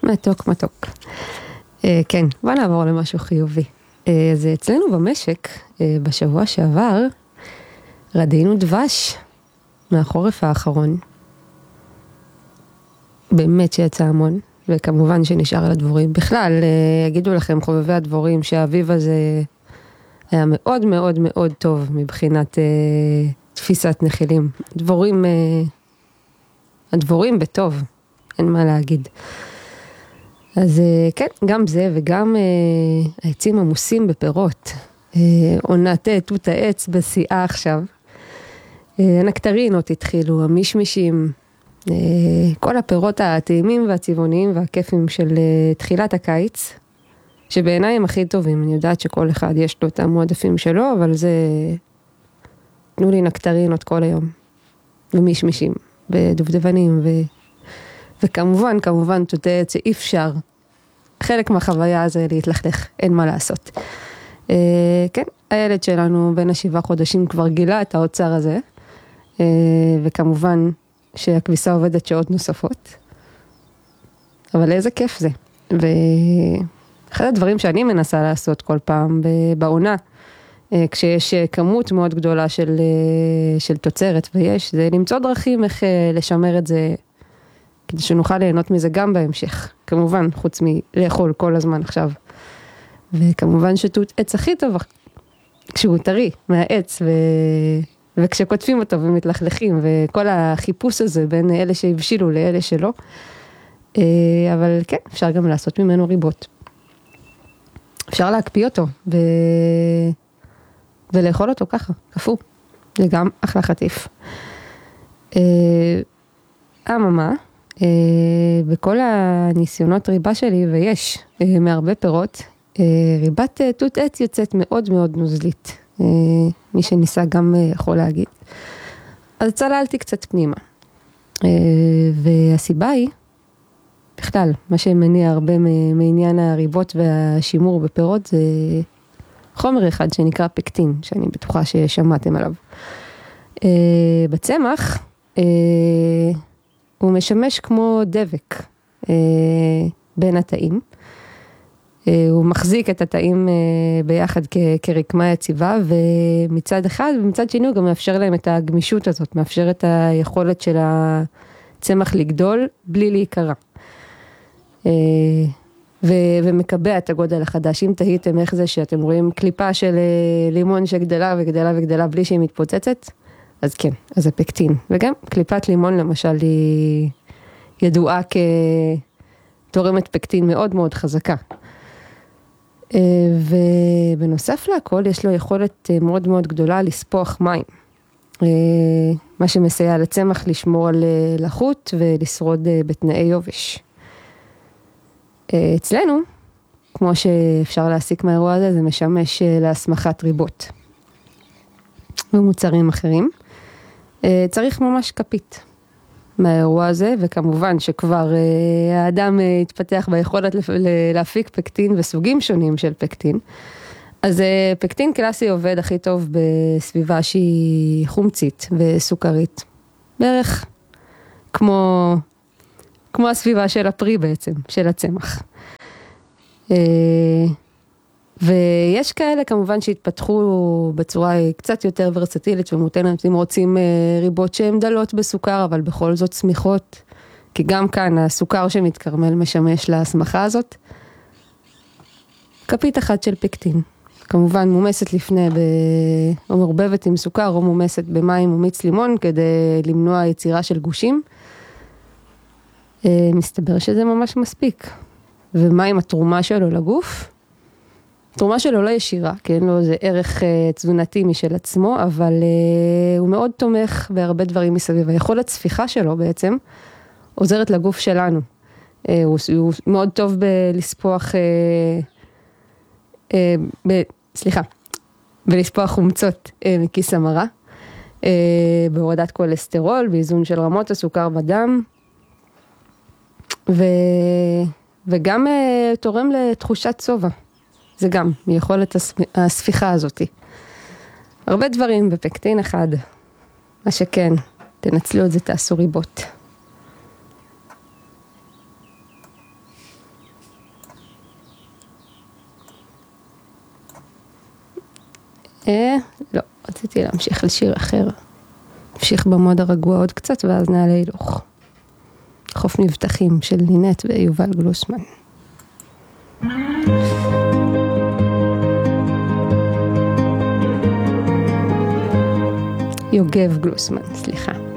מתוק, מתוק. כן, בוא נעבור למשהו חיובי. אז אצלנו במשק, בשבוע שעבר, רדינו דבש מהחורף האחרון. באמת שיצא המון, וכמובן שנשאר על הדבורים. בכלל, יגידו לכם חובבי הדבורים שהאביב הזה היה מאוד מאוד מאוד טוב מבחינת תפיסת נחילים. הדבורים בטוב, אין מה להגיד. אז כן, גם זה וגם העצים עמוסים בפירות. עונת תות העץ בשיאה עכשיו. הנקטרינות התחילו, המשמשים, כל הפירות הטעימים והצבעוניים והכיפים של תחילת הקיץ, שבעיניי הם הכי טובים. אני יודעת שכל אחד יש לו את המועדפים שלו, אבל זה, תנו לי נקטרינות כל היום, ומשמשים, ודובדבנים, וכמובן, תות העץ שאי אפשר, חלק מהחוויה הזה להתלכלך, אין מה לעשות. כן, הילד שלנו בין 7 חודשים כבר גילה את האוצר הזה, וכמובן שהכביסה עובדת שעות נוספות, אבל איזה כיף זה. ואחד הדברים שאני מנסה לעשות כל פעם בעונה, כשיש כמות מאוד גדולה של תוצרת, זה למצוא דרכים איך לשמר את זה, כדי שנוכל ליהנות מזה גם בהמשך, כמובן, חוץ מלאכול כל הזמן עכשיו. וכמובן שתות עץ הכי טוב, כשהוא טרי מהעץ, וכשקוטפים אותו ומתלכלכים, וכל החיפוש הזה בין אלה שהבשילו לאלה שלא. אבל כן, אפשר גם לעשות ממנו ריבות. אפשר להקפיא אותו, ולאכול אותו ככה, קפוא. זה גם אחלה חטיף. אממה, בכל הניסיונות ריבה שלי, ויש מהרבה פירות, ריבת תות עץ יוצאת מאוד מאוד נוזלית. מי שניסה גם יכול להגיד. אז צללתי קצת פנימה. והסיבה היא, בכלל, מה שמניע הרבה מעניין הריבות והשימור בפירות, זה חומר אחד שנקרא פקטין, שאני בטוחה ששמעתם עליו. בצמח, הוא משמש כמו דבק בין התאים. הוא מחזיק את התאים ביחד כרקמה יציבה, ומצד אחד, ומצד שני הוא גם מאפשר להם את הגמישות הזאת, מאפשר את היכולת של הצמח לגדול בלי להיקרע. ומקבע את הגודל החדש. אם תהיתם איך זה שאתם רואים קליפה של לימון שגדלה וגדלה וגדלה בלי שהיא מתפוצצת, אז כן, אז זה פקטין. וגם קליפת לימון למשל היא ידועה כתורמת פקטין מאוד מאוד חזקה. ובנוסף להכל יש לו יכולת מאוד מאוד גדולה לספוח מים. מה שמסייע לצמח לשמור על לחות ולשרוד בתנאי יובש. אצלנו, כמו שאפשר להסיק מהאירוע הזה, זה משמש להסמכת ריבות. ומוצרים אחרים. צריך ממש כפית מהאירוע הזה, וכמובן שכבר האדם התפתח ביכולת להפיק פקטין וסוגים שונים של פקטין. אז פקטין קלאסי עובד הכי טוב בסביבה שהיא חומצית וסוכרית. בערך כמו הסביבה של הפרי בעצם, של הצמח. ויש כאלה כמובן שהתפתחו בצורה קצת יותר ורסטילית ומותנת, אם רוצים ריבות שהן דלות בסוכר, אבל בכל זאת סמיכות, כי גם כאן הסוכר שמתקרמל משמש להסמכה הזאת. כפית אחת של פקטין, כמובן מומסת לפני, או מורבבת עם סוכר, או מומסת במים ומיץ לימון, כדי למנוע יצירה של גושים. מסתבר שזה ממש מספיק. ומה עם התרומה שלו לגוף? התרומה שלו לא ישירה, כי אין לו איזה ערך תזונתי משל עצמו, אבל הוא מאוד תומך בהרבה דברים מסביב. היכולת ספיחה שלו בעצם עוזרת לגוף שלנו. הוא מאוד טוב בלספוח, בלספוח חומצות מכיס המרה, בהורדת כולסטרול, באיזון של רמות הסוכר בדם, וגם תורם לתחושת סובה. זה גם מיכולת הספיחה הזאת. הרבה דברים בפקטין אחד. מה שכן, תנצלו את זה, תעשו ריבות. לא, רציתי להמשיך לשיר אחר. נמשיך במוד הרגוע עוד קצת, ואז נעלה הילוך. חוף מבטחים של נינט ויובל גלוסמן. יוגב גלוסמן, סליחה.